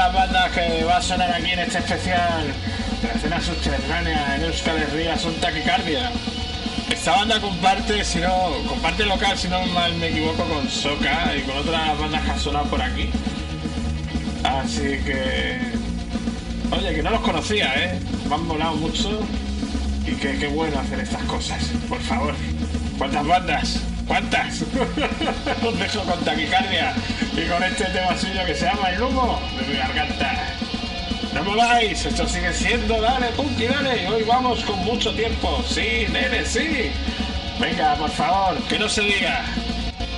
las bandas que va a sonar aquí en este especial de la escena subterránea en Euskal Herria son Taquicardia. Esta banda comparte, si no, comparte local, si no mal me equivoco, con Soca y con otras bandas que han sonado por aquí. Así que... Oye, que no los conocía, ¿eh? Me han molado mucho y que qué bueno hacer estas cosas. Por favor, ¿cuántas bandas? ¿Cuántas? Os dejo con Taquicardia y con este tema suyo que se llama El humo de mi garganta. No me vais, esto sigue siendo Dale Punky Dale y hoy vamos con mucho tiempo. Sí, nene, sí. Venga, por favor, que no se diga.